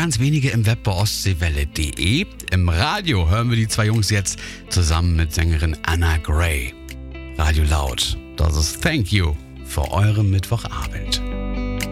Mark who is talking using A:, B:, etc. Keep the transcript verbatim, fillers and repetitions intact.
A: ganz wenige im Web bei ostseewelle punkt de. Im Radio hören wir die zwei Jungs jetzt zusammen mit Sängerin Anna Gray. Radio Laut, das ist Thank You für euren Mittwochabend.